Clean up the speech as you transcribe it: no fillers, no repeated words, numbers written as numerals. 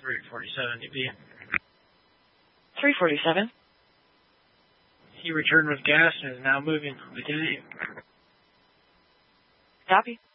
347 DP. 347. He returned with gas and is now moving. Lieutenant. Copy.